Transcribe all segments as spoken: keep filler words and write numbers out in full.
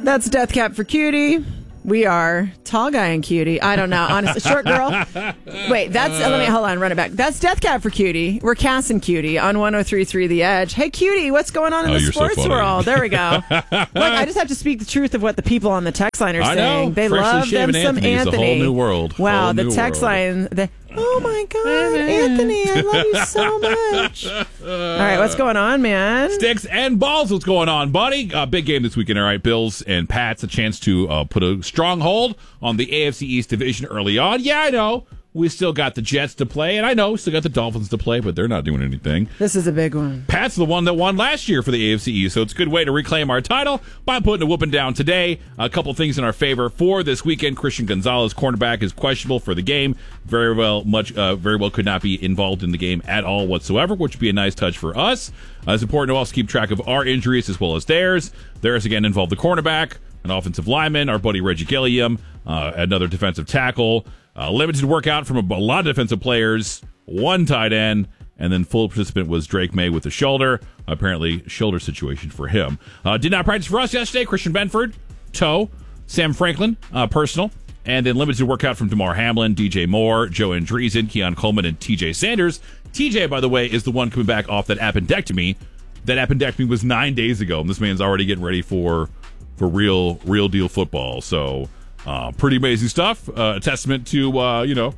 That's Death Cab for Cutie. We are Tall Guy and Cutie. I don't know. Honestly, Short Girl. Wait, that's, uh, let me, hold on, run it back. That's Death Cab for Cutie. We're Cass and Cutie on one oh three point three The Edge. Hey, Cutie, what's going on in oh, the sports so world? There we go. Look, I just have to speak the truth of what the people on the text line are I saying. Know. They Freshly love them some Anthony. Anthony. It's a whole new world. Wow, whole the new text world. line. The, oh, my God, Anthony, I love you so much. All right, what's going on, man? Sticks and balls, what's going on, buddy? Uh, big game this weekend, all right? Bills and Pats, a chance to uh, put a strong hold on the A F C East division early on. Yeah, I know. We still got the Jets to play, and I know we still got the Dolphins to play, but they're not doing anything. This is a big one. Pat's the one that won last year for the A F C East, so it's a good way to reclaim our title by putting a whooping down today. A couple things in our favor for this weekend. Christian Gonzalez, cornerback, is questionable for the game. Very well, much, uh, very well could not be involved in the game at all whatsoever, which would be a nice touch for us. Uh, it's important to also keep track of our injuries as well as theirs. Theirs, again, involve the cornerback, an offensive lineman, our buddy Reggie Gilliam, uh, another defensive tackle. Uh, limited workout from a, a lot of defensive players, one tight end, and then full participant was Drake May with the shoulder. Apparently, shoulder situation for him. Uh, did not practice for us yesterday. Christian Benford, toe. Sam Franklin, uh, personal. And then limited workout from DeMar Hamlin, D J Moore, Joe Andreessen, Keon Coleman, and T J Sanders. T J, by the way, is the one coming back off that appendectomy. That appendectomy was nine days ago, and this man's already getting ready for for real, real deal football. So... Uh, pretty amazing stuff. Uh, a testament to uh, you know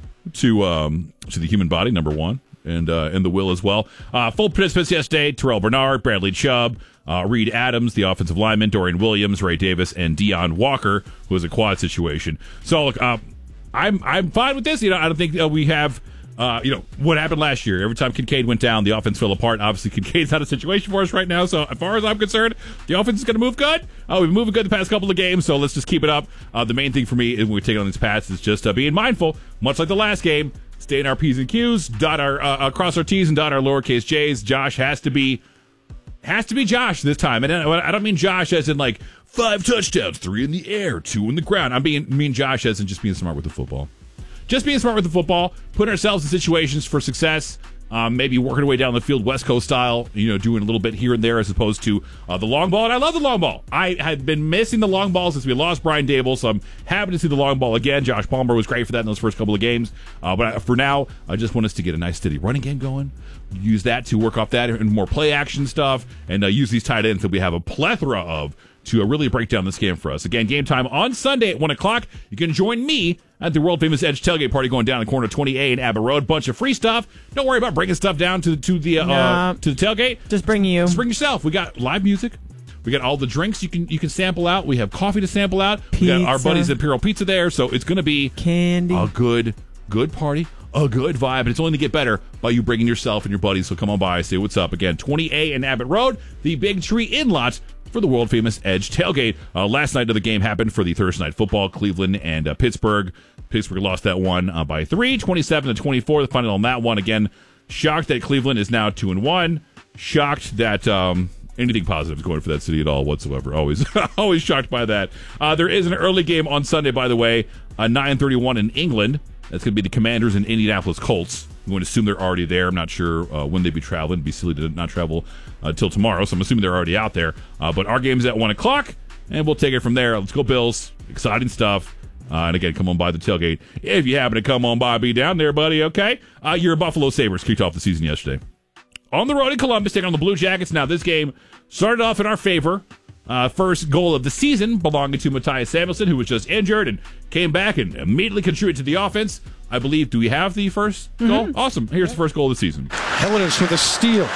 to um, to the human body, number one, and uh, and the will as well. Uh, full participants yesterday: Terrell Bernard, Bradley Chubb, uh, Reed Adams, the offensive lineman, Dorian Williams, Ray Davis, and Deion Walker, who was a quad situation. So look, uh, I'm I'm fine with this. You know, I don't think uh, we have. Uh, you know, what happened last year. Every time Kincaid went down, the offense fell apart. Obviously, Kincaid's not a situation for us right now. So, as far as I'm concerned, the offense is going to move good. Oh, we've been moving good the past couple of games, so let's just keep it up. Uh, the main thing for me when we're taking on these Pats is just uh, being mindful, much like the last game, stay in our P's and Q's, dot our, uh, cross our T's and dot our lowercase J's. Josh has to be, has to be Josh this time. And I don't mean Josh as in like five touchdowns, three in the air, two in the ground. I mean, mean Josh as in just being smart with the football. Just being smart with the football, putting ourselves in situations for success, um, maybe working our way down the field West Coast style, you know, doing a little bit here and there as opposed to uh, the long ball. And I love the long ball. I have been missing the long ball since we lost Brian Dable, so I'm happy to see the long ball again. Josh Palmer was great for that in those first couple of games. Uh, but for now, I just want us to get a nice steady running game going, use that to work off that and more play action stuff, and uh, use these tight ends that we have a plethora of to uh, really break down this game for us. Again, game time on Sunday at one o'clock. You can join me at the world-famous Edge Tailgate Party going down the corner of twenty A and Abbott Road. Bunch of free stuff. Don't worry about bringing stuff down to, to, the, uh, nah, uh, to the tailgate. Just bring you. Just bring yourself. We got live music. We got all the drinks you can you can sample out. We have coffee to sample out. Pizza. We got our buddies at Imperial Pizza there. So it's going to be candy. A good, good party. A good vibe. And it's only going to get better by you bringing yourself and your buddies. So come on by. Say what's up. Again, twenty A and Abbott Road. The Big Tree In-Lot for the world-famous Edge Tailgate. Uh, last night of the game happened for the Thursday Night Football, Cleveland and uh, Pittsburgh. Pittsburgh lost that one uh, by three, twenty-seven to twenty-four. The final on that one. Again, shocked that Cleveland is now two and one. Shocked that um, anything positive is going for that city at all whatsoever. Always, always shocked by that. Uh, there is an early game on Sunday, by the way, uh, nine thirty-one in England. That's going to be the Commanders and Indianapolis Colts. I'm going to assume they're already there. I'm not sure uh, when they'd be traveling. It'd be silly to not travel until uh, tomorrow, so I'm assuming they're already out there. Uh, but our game's at one o'clock, and we'll take it from there. Let's go Bills. Exciting stuff. Uh, and again, come on by the tailgate. If you happen to come on by, be down there, buddy, okay? Uh, your Buffalo Sabres kicked off the season yesterday. On the road in Columbus, taking on the Blue Jackets. Now, this game started off in our favor. Uh, first goal of the season belonging to Matthias Samuelsson, who was just injured and came back and immediately contributed to the offense. I believe, do we have the first mm-hmm. goal? Awesome. Here's the first goal of the season. Helenius with a steal.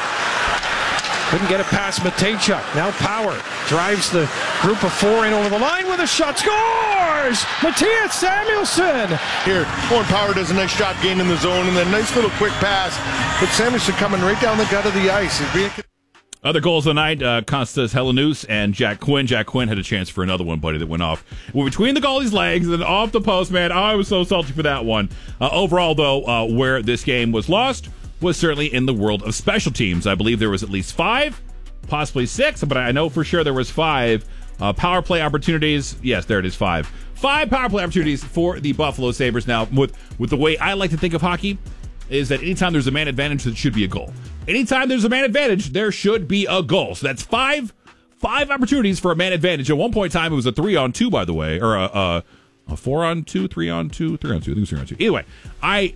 Couldn't get it past Matejchuk. Now Power drives the group of four in over the line with a shot. Scores! Matthias Samuelsson! Here, Owen Power does a nice shot gaining the zone and then nice little quick pass. But Samuelsson coming right down the gut of the ice. He's being... Other goals of the night, uh, Kostas Helenius and Jack Quinn. Jack Quinn had a chance for another one, buddy, that went off. Well, between the goalie's legs and then off the post, man. Oh, I was so salty for that one. Uh, overall, though, uh, where this game was lost was certainly in the world of special teams. I believe there was at least five, possibly six, but I know for sure there was five uh, power play opportunities. Yes, there it is, five. Five power play opportunities for the Buffalo Sabres. Now, with, with the way I like to think of hockey, is that anytime there's a man advantage, there should be a goal. Anytime there's a man advantage, there should be a goal. So that's five five opportunities for a man advantage. At one point in time, it was a three on two, by the way, or a, a, a four on two, three on two, three on two. I think it was three on two. Either way, I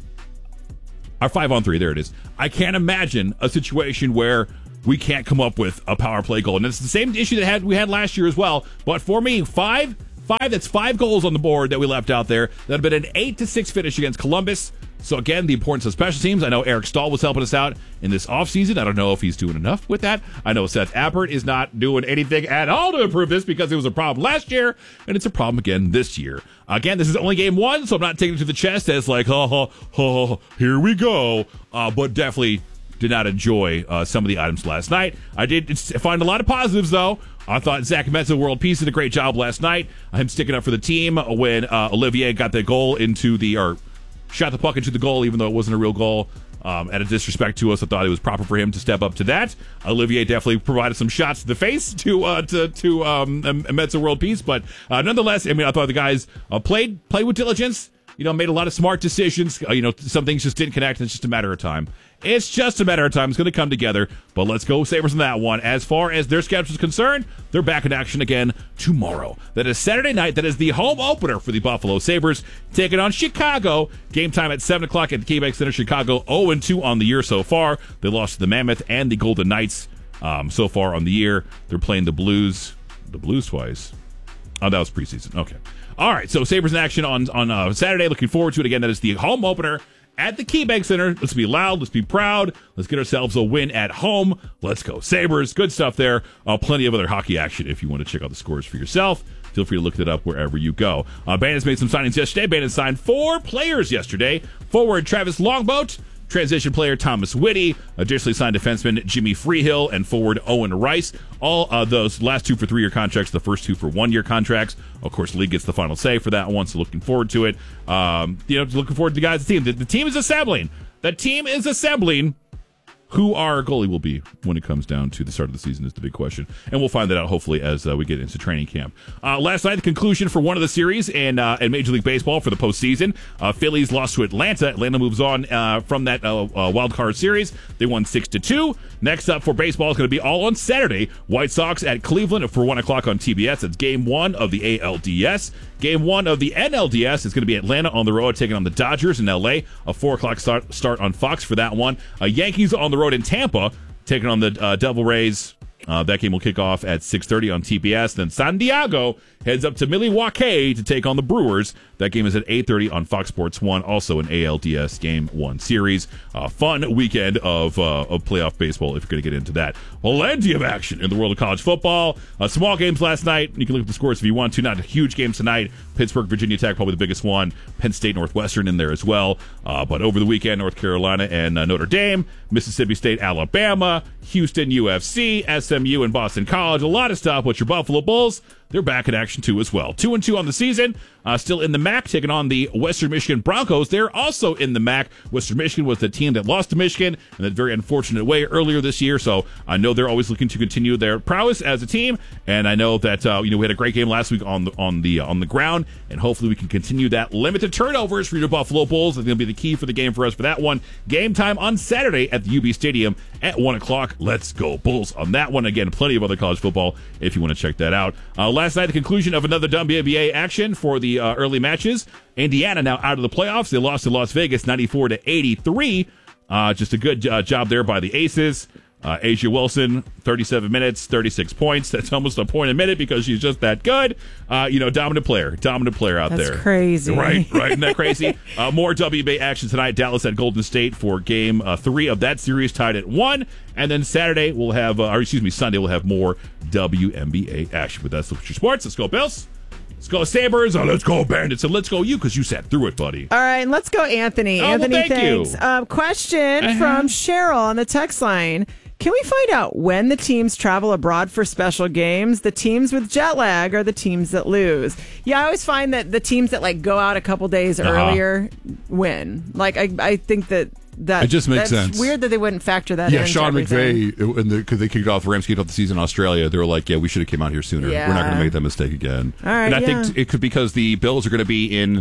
or five on three. There it is. I can't imagine a situation where we can't come up with a power play goal, and it's the same issue that had we had last year as well. But for me, five, five. That's five goals on the board that we left out there. That'd have been an eight to six finish against Columbus. So, again, the importance of special teams. I know Eric Stahl was helping us out in this offseason. I don't know if he's doing enough with that. I know Seth Appert is not doing anything at all to improve this because it was a problem last year, and it's a problem again this year. Again, this is only game one, so I'm not taking it to the chest as like, oh, oh, oh here we go. Uh, but definitely did not enjoy uh, some of the items last night. I did find a lot of positives, though. I thought Zach Metza, World Peace, did a great job last night. Him sticking up for the team when uh, Olivier got the goal into the... or shot the puck into the goal, even though it wasn't a real goal. Um, at a disrespect to us, I thought it was proper for him to step up to that. Olivier definitely provided some shots to the face to uh, to to um, Metza World Peace, but uh, nonetheless, I mean, I thought the guys uh, played played with diligence. You know, made a lot of smart decisions. Uh, you know, some things just didn't connect, and it's just a matter of time. It's just a matter of time. It's going to come together. But let's go Sabres on that one. As far as their schedule is concerned, they're back in action again tomorrow. That is Saturday night. That is the home opener for the Buffalo Sabres, taking on Chicago. Game time at seven o'clock at the KeyBank Center. Chicago oh and two on the year so far. They lost to the Mammoth and the Golden Knights um, so far on the year. They're playing the Blues. The Blues twice. Oh, that was preseason. Okay. All right, so Sabres in action on, on uh, Saturday. Looking forward to it again. That is the home opener at the KeyBank Center. Let's be loud. Let's be proud. Let's get ourselves a win at home. Let's go Sabres. Good stuff there. Uh, plenty of other hockey action if you want to check out the scores for yourself. Feel free to look that up wherever you go. Uh, Bandits made some signings yesterday. Bandits signed four players yesterday. Forward Travis Longboat. Transition player Thomas Whitty, additionally signed defenseman Jimmy Freehill, and forward Owen Rice. All uh, those last two for three-year contracts, the first two for one-year contracts. Of course, the league gets the final say for that one, so looking forward to it. Um, you know, looking forward to the guys' team. The, the team is assembling. The team is assembling. Who our goalie will be when it comes down to the start of the season is the big question. And we'll find that out, hopefully, as uh, we get into training camp. Uh, last night, the conclusion for one of the series in, uh, in Major League Baseball for the postseason. Uh, Phillies lost to Atlanta. Atlanta moves on uh, from that uh, uh, wild card series. They won six to two. Next up for baseball is going to be all on Saturday. White Sox at Cleveland for one o'clock on T B S. It's game one of the A L D S. Game one of the N L D S is going to be Atlanta on the road taking on the Dodgers in L A. A four o'clock start, start on Fox for that one. Uh, Yankees on the road in Tampa taking on the uh, Devil Rays. Uh, that game will kick off at six thirty on T B S. Then San Diego heads up to Milwaukee to take on the Brewers. That game is at eight thirty on Fox Sports one, also an A L D S Game one series. Uh, fun weekend of uh, of playoff baseball if you're going to get into that. Plenty of action in the world of college football. Uh, small games last night. You can look at the scores if you want to. Not huge games tonight. Pittsburgh, Virginia Tech, probably the biggest one. Penn State, Northwestern in there as well. Uh, but over the weekend, North Carolina and uh, Notre Dame, Mississippi State, Alabama, Houston, U F C, S M U, and Boston College. A lot of stuff. What's your Buffalo Bulls? They're back in action, too, as well. Two and two on the season. Uh, still in the M A C, taking on the Western Michigan Broncos. They're also in the M A C. Western Michigan was the team that lost to Michigan in that very unfortunate way earlier this year. So I know they're always looking to continue their prowess as a team. And I know that uh, you know we had a great game last week on the on the uh, on the ground, and hopefully we can continue that. Limited turnovers for your Buffalo Bulls. That's going to be the key for the game for us for that one. Game time on Saturday at the U B Stadium at one o'clock. Let's go Bulls on that one. Again, plenty of other college football if you want to check that out. Uh, last night, the conclusion of another W N B A action for the uh, early matches. Indiana now out of the playoffs. They lost to Las Vegas ninety-four to eighty-three. Uh, just a good uh, job there by the Aces. Uh, Asia Wilson, thirty-seven minutes, thirty-six points. That's almost a point a minute because she's just that good. Uh, you know, dominant player. Dominant player out That's there. That's crazy. Right, right. Isn't that crazy? uh, more W N B A action tonight. Dallas at Golden State for game uh, three of that series, tied at one. And then Saturday, we'll have, uh, or excuse me, Sunday, we'll have more W N B A action. But that's Look at Your Sports. Let's go, Bills. Let's go Sabres. Oh, let's go Bandits. And let's go you because you sat through it, buddy. All right, and let's go Anthony. Oh, Anthony, well, thank thanks. you. Uh, question Uh-huh. from Cheryl on the text line. Can we find out when the teams travel abroad for special games? The teams with jet lag are the teams that lose. Yeah, I always find that the teams that like go out a couple days Uh-huh. earlier win. Like I, I think that that It just makes that's sense. weird that they wouldn't factor that in. Yeah, Sean McVay, because they kicked off, the Rams kicked off the season in Australia, they were like, yeah, we should have came out here sooner. Yeah. We're not going to make that mistake again. All right, And I yeah. think it could because the Bills are going to be in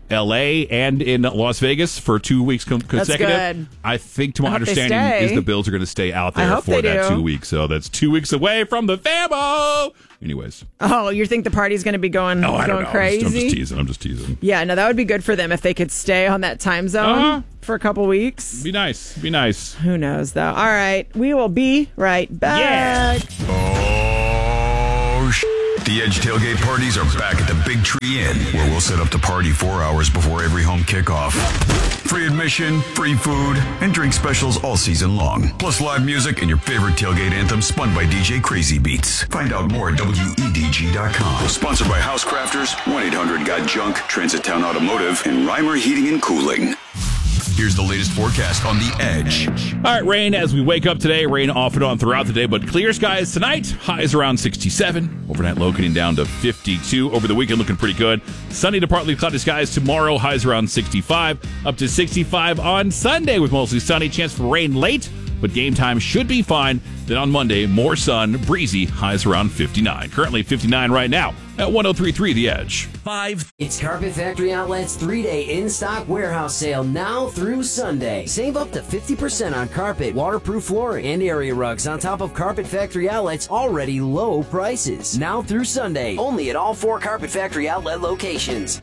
L A and in Las Vegas for two weeks con- consecutive. That's good. I think, to my I hope they understanding, stay. is the Bills are going to stay out I there hope for they that do. two weeks. So that's two weeks away from the famo. Anyways. Oh, you think the party's going to be going, Oh, I don't going know. crazy? I'm just, I'm just teasing. I'm just teasing. Yeah, no, that would be good for them if they could stay on that time zone Uh-huh. for a couple weeks. Be nice. Be nice. Who knows, though? All right, we will be right back. Oh, sh- the Edge tailgate parties are back at the Big Tree Inn, where we'll set up the party four hours before every home kickoff. Free admission, free food, and drink specials all season long. Plus live music and your favorite tailgate anthem spun by D J Crazy Beats. Find out more at W E D G dot com. Sponsored by Housecrafters, one eight hundred got junk, Transit Town Automotive, and Reimer Heating and Cooling. Here's the latest forecast on the Edge. All right, rain as we wake up today. Rain off and on throughout the day, but clear skies tonight. Highs around sixty-seven. Overnight low getting down to fifty-two. Over the weekend looking pretty good. Sunny to partly cloudy skies tomorrow. Highs around sixty-five. Up to sixty-five on Sunday with mostly sunny. Chance for rain late, but game time should be fine. Then on Monday, more sun, breezy. Highs around fifty-nine. Currently fifty-nine right now at one oh three point three The Edge. Five. It's Carpet Factory Outlet's three-day in-stock warehouse sale now through Sunday. Save up to fifty percent on carpet, waterproof flooring, and area rugs on top of Carpet Factory Outlet's already low prices. Now through Sunday, only at all four Carpet Factory Outlet locations.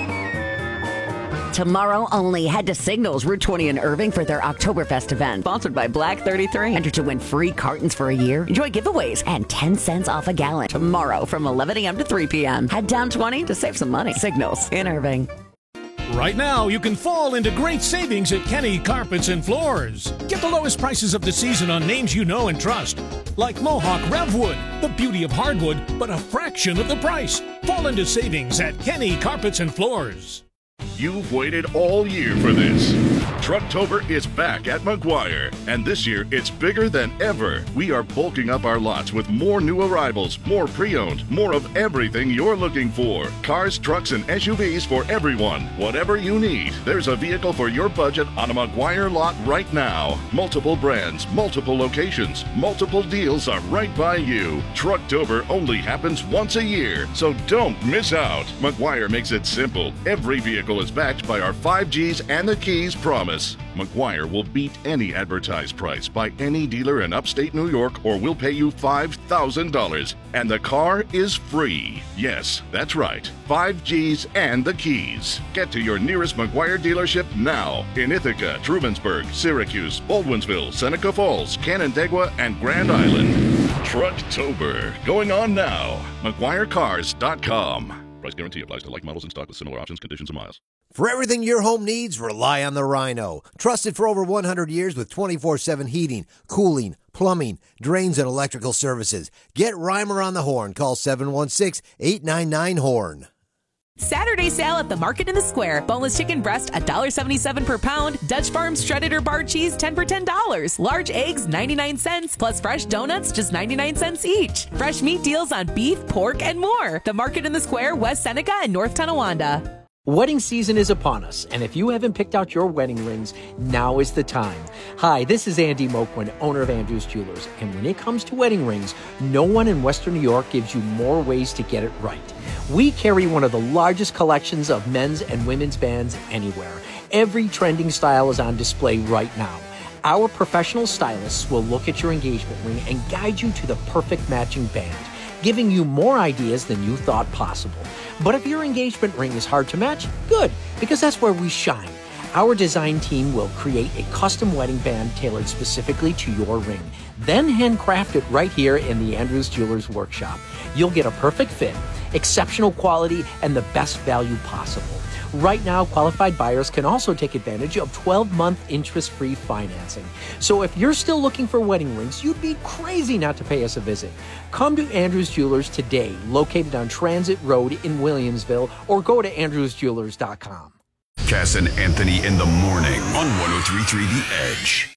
Tomorrow only. Head to Signals Route twenty in Irving for their Oktoberfest event. Sponsored by Black thirty-three. Enter to win free cartons for a year. Enjoy giveaways and ten cents off a gallon. Tomorrow from eleven a.m. to three p.m. Head down twenty to save some money. Signals in Irving. Right now, you can fall into great savings at Kenny Carpets and Floors. Get the lowest prices of the season on names you know and trust. Like Mohawk Revwood, the beauty of hardwood, but a fraction of the price. Fall into savings at Kenny Carpets and Floors. You've waited all year for this. Trucktober is back at McGuire, and this year it's bigger than ever. We are bulking up our lots with more new arrivals, more pre-owned, more of everything you're looking for. Cars, trucks, and S U Vs for everyone. Whatever you need, there's a vehicle for your budget on a McGuire lot right now. Multiple brands, multiple locations, multiple deals are right by you. Trucktober only happens once a year, so don't miss out. McGuire makes it simple. Every vehicle is backed by our five G's and the Keys promise. McGuire will beat any advertised price by any dealer in upstate New York, or we'll pay you five thousand dollars. And the car is free. Yes, that's right. five G's and the Keys. Get to your nearest McGuire dealership now in Ithaca, Trumansburg, Syracuse, Baldwinsville, Seneca Falls, Canandaigua, and Grand Island. Trucktober. Going on now. McGuire Cars dot com. Price guarantee applies to like models in stock with similar options, conditions, and miles. For everything your home needs, rely on the Rhino. Trusted for over one hundred years with twenty-four seven heating, cooling, plumbing, drains, and electrical services. Get Reimer on the horn. Call seven one six, eight nine nine, horn. Saturday sale at the Market in the Square. Boneless chicken breast, one dollar seventy-seven per pound. Dutch Farms shredded or bar cheese, ten for ten dollars. Large eggs, ninety-nine cents. Plus fresh donuts, just ninety-nine cents each. Fresh meat deals on beef, pork, and more. The Market in the Square, West Seneca and North Tonawanda. Wedding season is upon us, and if you haven't picked out your wedding rings, now is the time. Hi, this is Andy Moquin, owner of Andrews Jewelers, and when it comes to wedding rings, no one in Western New York gives you more ways to get it right. We carry one of the largest collections of men's and women's bands anywhere. Every trending style is on display right now. Our professional stylists will look at your engagement ring and guide you to the perfect matching band, giving you more ideas than you thought possible. But if your engagement ring is hard to match, good, because that's where we shine. Our design team will create a custom wedding band tailored specifically to your ring, then handcraft it right here in the Andrews Jewelers workshop. You'll get a perfect fit, exceptional quality, and the best value possible. Right now, qualified buyers can also take advantage of twelve-month interest-free financing. So if you're still looking for wedding rings, you'd be crazy not to pay us a visit. Come to Andrews Jewelers today, located on Transit Road in Williamsville, or go to andrews jewelers dot com. Cass and Anthony in the morning on one oh three point three The Edge.